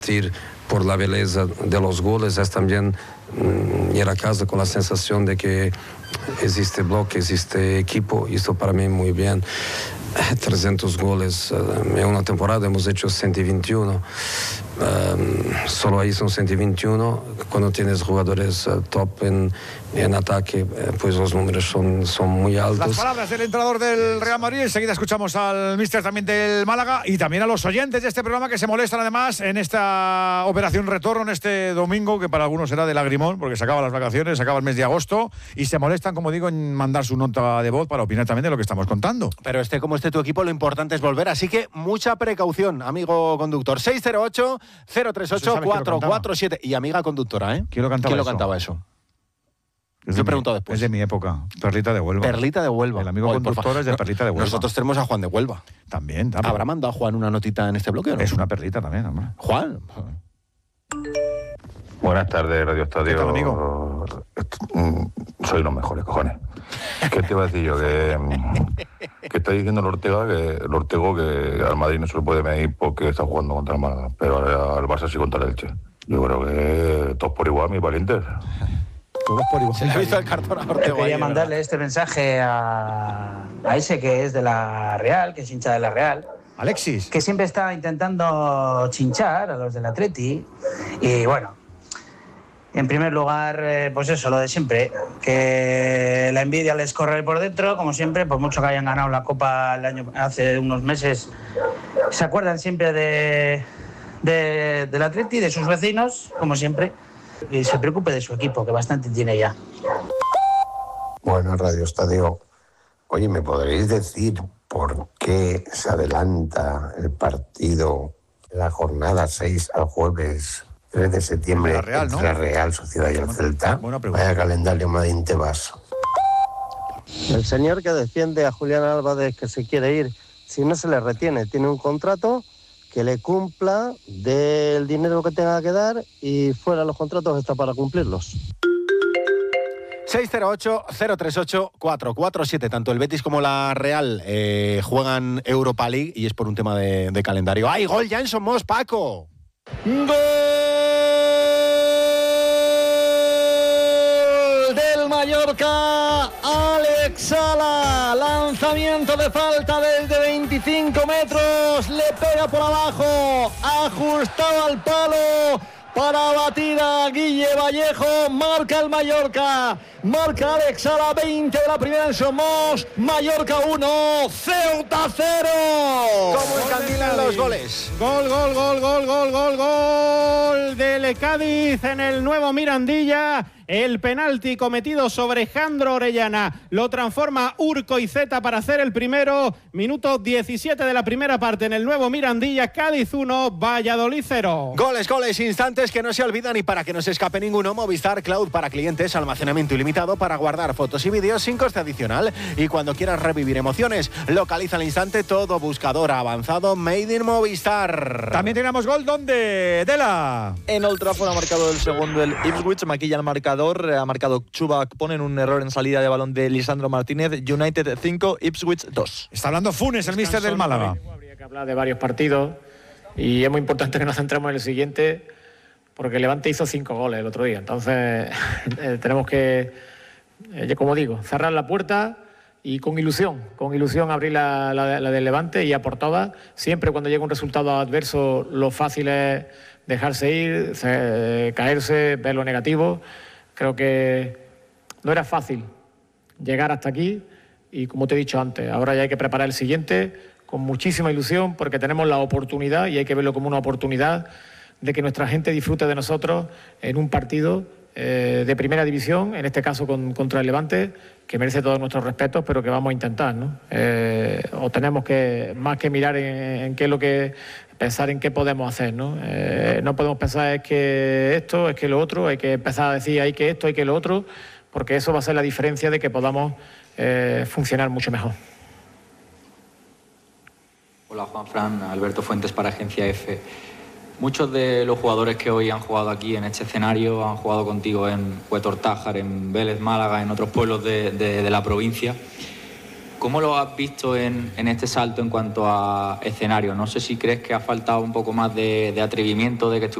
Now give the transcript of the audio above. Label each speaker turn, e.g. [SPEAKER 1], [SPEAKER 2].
[SPEAKER 1] por la belleza de los goles, es también ir a casa con la sensación de que existe bloque, existe equipo, y esto para mí muy bien. 300 goles en una temporada, hemos hecho 121, solo ahí son 121. Cuando tienes jugadores top en ataque, pues los números son muy altos.
[SPEAKER 2] Las palabras del entrenador del Real Madrid. Enseguida escuchamos al míster también del Málaga y también a los oyentes de este programa que se molestan además en esta operación retorno en este domingo, que para algunos será de lagrimón porque se acaban las vacaciones, se acaba el mes de agosto, y se molestan, como digo, en mandar su nota de voz para opinar también de lo que estamos contando.
[SPEAKER 3] Pero como esté tu equipo, lo importante es volver, así que mucha precaución, amigo conductor. 608-038-447. Y amiga conductora, ¿eh?
[SPEAKER 2] ¿Quién lo
[SPEAKER 3] cantaba eso? Yo pregunto después.
[SPEAKER 2] Es de mi época. Perlita de Huelva.
[SPEAKER 3] Perlita de Huelva.
[SPEAKER 2] El amigo conductor es de Perlita de Huelva.
[SPEAKER 3] Nosotros tenemos a Juan de Huelva.
[SPEAKER 2] También.
[SPEAKER 3] ¿Habrá mandado a Juan una notita en este bloque o no?
[SPEAKER 2] Es una perlita también, hombre.
[SPEAKER 3] Juan.
[SPEAKER 4] Buenas tardes, Radio Estadio.
[SPEAKER 2] ¿Qué tal, amigo?
[SPEAKER 4] Soy los mejores, cojones. ¿Qué te iba a decir yo? Que está diciendo el Ortego que al Madrid no se le puede medir porque está jugando contra el Málaga, pero al Barça sí contra el Elche. Yo creo que todos por igual, mis valientes.
[SPEAKER 2] Todos por igual.
[SPEAKER 3] Se le ha visto el cartón a Ortego.
[SPEAKER 5] Quería mandarle este mensaje a ese que es de la Real, que es hincha de la Real.
[SPEAKER 2] Alexis.
[SPEAKER 5] Que siempre está intentando chinchar a los del Atleti. Y bueno, en primer lugar, pues eso, lo de siempre, que la envidia les corre por dentro, como siempre, por mucho que hayan ganado la Copa hace unos meses, se acuerdan siempre del Atleti, de sus vecinos, como siempre, y se preocupe de su equipo, que bastante tiene ya.
[SPEAKER 6] Bueno, Radio Estadio, oye, ¿me podréis decir por qué se adelanta el partido de la jornada 6 al jueves 3 de septiembre
[SPEAKER 2] la Real, ¿no?
[SPEAKER 6] entre la Real Sociedad y el Celta? Vaya calendario Madín Tebas.
[SPEAKER 7] El señor que defiende a Julián Álvarez, que se quiere ir, si no se le retiene, tiene un contrato, que le cumpla, del dinero que tenga que dar, y fuera los contratos está para cumplirlos.
[SPEAKER 3] 608-038-447. Tanto el Betis como la Real juegan Europa League y es por un tema de calendario. ¡Ay, gol ya en Somos, Paco!
[SPEAKER 8] ¡Gol del Mallorca! Alex Sala, lanzamiento de falta desde 25 metros, le pega por abajo, ajustado al palo para batir a Guille Vallejo. Marca el Mallorca, marca Alex Sala, 20 de la primera en Somos. Mallorca 1, Ceuta 0.
[SPEAKER 3] ¿Cómo encandilan los goles?
[SPEAKER 9] Gol del Cádiz en el nuevo Mirandilla. El penalti cometido sobre Jandro Orellana lo transforma Urcoizeta para hacer el primero. Minuto 17 de la primera parte en el nuevo Mirandilla. Cádiz 1, Valladolid 0.
[SPEAKER 3] Goles, instantes que no se olvidan, y para que no se escape ninguno, Movistar Cloud para clientes, almacenamiento ilimitado para guardar fotos y vídeos sin coste adicional. Y cuando quieras revivir emociones, localiza al instante todo buscador avanzado Made in Movistar.
[SPEAKER 2] También tenemos gol, ¿dónde? Dela.
[SPEAKER 10] En Old Trafford ha marcado el segundo el Ipswich, maquilla el marcador. Ha marcado Chuba, ponen un error en salida de balón de Lisandro Martínez. United 5, Ipswich 2.
[SPEAKER 2] Está hablando Funes, el míster del Málaga.
[SPEAKER 11] Habría que hablar de varios partidos y es muy importante que nos centremos en el siguiente, porque Levante hizo 5 goles el otro día. Entonces tenemos que, como digo, cerrar la puerta y con ilusión abrir la del Levante, y a por todas. Siempre cuando llega un resultado adverso, lo fácil es dejarse ir, caerse, ver lo negativo. Creo que no era fácil llegar hasta aquí y, como te he dicho antes, ahora ya hay que preparar el siguiente con muchísima ilusión, porque tenemos la oportunidad, y hay que verlo como una oportunidad, de que nuestra gente disfrute de nosotros en un partido de primera división, en este caso contra el Levante, que merece todos nuestros respetos, pero que vamos a intentar, ¿no? O tenemos que, más que mirar en qué es lo que, pensar en qué podemos hacer, ¿no? No podemos pensar es que esto, es que lo otro, hay que empezar a decir hay que esto, hay que lo otro, porque eso va a ser la diferencia de que podamos funcionar mucho mejor.
[SPEAKER 12] Hola, Juanfran, Alberto Fuentes para Agencia F. Muchos de los jugadores que hoy han jugado aquí en este escenario han jugado contigo en Huetor Tájar, en Vélez, Málaga, en otros pueblos de la provincia. ¿Cómo lo has visto en este salto en cuanto a escenario? No sé si crees que ha faltado un poco más de atrevimiento, de que